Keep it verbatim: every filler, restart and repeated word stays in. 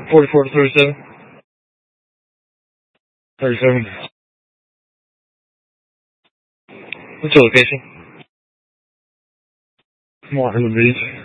forty-four to thirty-seven. thirty-seven. What's your location? Martin Beach.